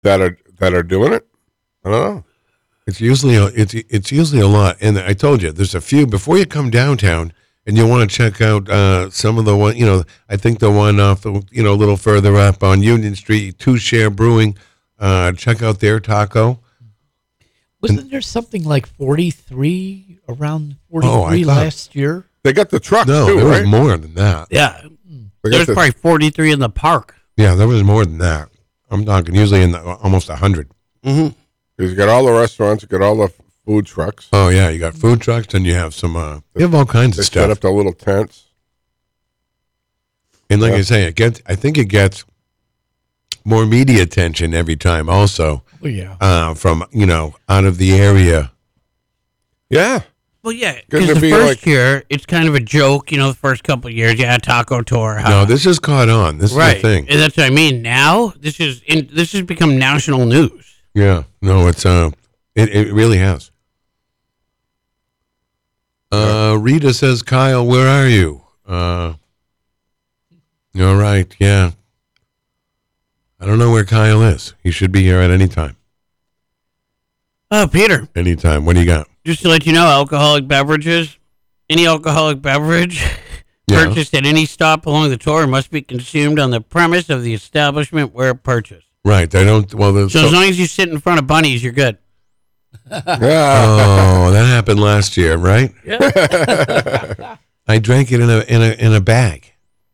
that are doing it. I don't know. It's usually a lot, and I told you there's a few before you come downtown, and you want to check out some of the one. I think the one off a little further up on Union Street, Two Share Brewing. Check out their taco. Wasn't there something like 43 around 43 last year? They got the truck no, too, there right? was more than that. Yeah. There's probably 43 in the park. Yeah, there was more than that. I'm talking usually in almost 100. Mm-hmm. You got all the restaurants, you got all the food trucks. Oh yeah, you got food trucks, and you have some. You have all kinds of stuff. They set up the little tents. And like I say, I think it gets more media attention every time. Also, from out of the area. Yeah. Well, yeah, because the first year, it's kind of a joke. The first couple of years, taco tour. No, this has caught on. This is the thing. And that's what I mean. Now, this has become national news. Yeah. No, it's it really has. Rita says, Kyle, where are you? All right. Yeah. I don't know where Kyle is. He should be here at any time. Oh, Peter. Anytime. What do you got? Just to let you know, alcoholic beverages, any alcoholic beverage purchased at any stop along the tour must be consumed on the premise of the establishment where purchased. Right. They don't. Well, so as long as you sit in front of bunnies, you're good. Oh, that happened last year, right? Yeah. I drank it in a bag.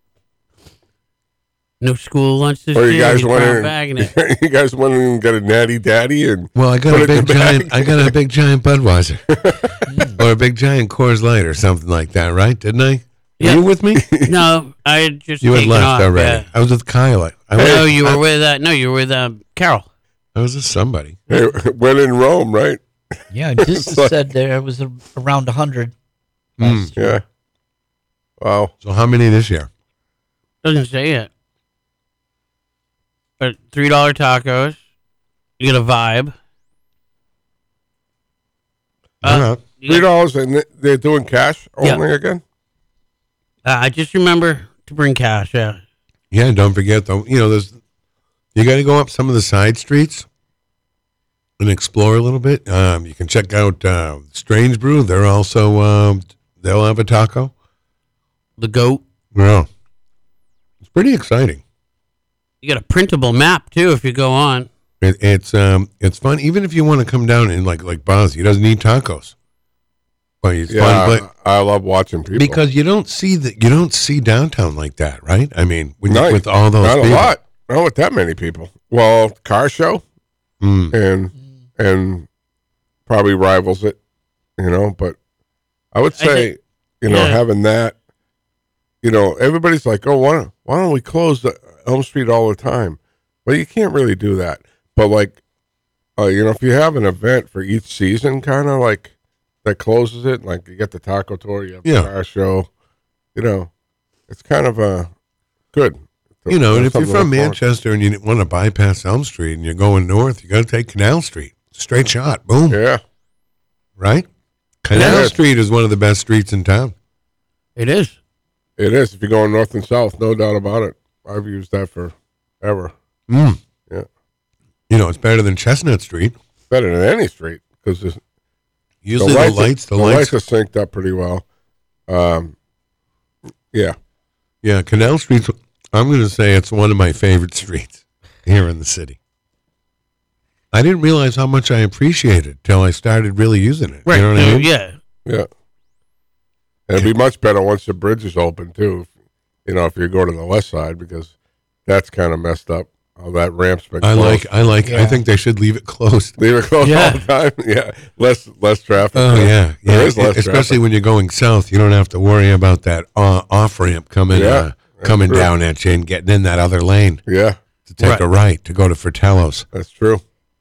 No school lunch this year. You guys want to get a natty daddy and I got a big giant. I got a big giant Budweiser, or a big giant Coors Light, or something like that, right? Didn't I? Yep. Were you with me? No, I had just. You had left off, already. Yeah. I was with Kyle. You were with. No, you were with Carol. I was with somebody. Hey, when in Rome, right? Yeah, just said there was around 100. Yeah. Wow. So how many this year? Doesn't say it. But $3 tacos. You get a vibe. $3, and they're doing cash only again. I just remember to bring cash. Yeah. Yeah. Don't forget though. There's. You got to go up some of the side streets and explore a little bit. You can check out Strange Brew. They're also they'll have a taco. The Goat. Yeah. It's pretty exciting. You got a printable map too if you go on. It's fun. Even if you want to come down and like Boz, he doesn't need tacos. But it's fun. But I love watching people because you don't see downtown like that, right? I mean, with all those not people. A lot, not with that many people. Well, car show, and probably rivals it, But I would say, having that, everybody's like, oh, why don't we close the Elm Street all the time? Well, you can't really do that. But like, if you have an event for each season, kind of like that closes it, like you get the taco tour, you have the car show, it's kind of good. And if you're from Manchester and you want to bypass Elm Street and you're going north, you got to take Canal Street. Straight shot. Boom. Yeah. Right? Canal Street is one of the best streets in town. It is. It is. If you're going north and south, no doubt about it. I've used that forever. Yeah. It's better than Chestnut Street. Better than any street because usually the lights are synced up pretty well. Yeah. Yeah, Canal Street, I'm going to say it's one of my favorite streets here in the city. I didn't realize how much I appreciated it till I started really using it. Right. You know what I mean? Yeah. Yeah. And it'd be much better once the bridge is open, too, if you go to the west side, because that's kind of messed up. All that ramp's been closed. I think they should leave it closed. Leave it closed all the time? Yeah. Less traffic. Oh, yeah. There is less especially traffic. when you're going south. You don't have to worry about that off-ramp coming down at you and getting in that other lane. Yeah. To take a right to go to Fratello's. That's true.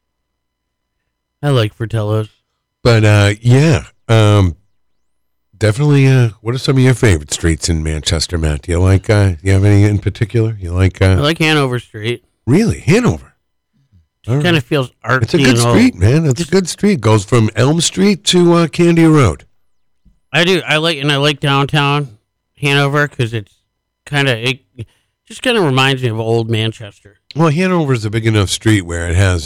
I like Fratello's. But, definitely, what are some of your favorite streets in Manchester, Matt? Do you like, you have any in particular? You like, I like Hanover Street. Really? Hanover? It kind of feels artsy. It's a good street, man. It's a good street. Goes from Elm Street to Candia Road. I do. I like downtown Hanover because it's it just kind of reminds me of old Manchester. Well, Hanover is a big enough street where it has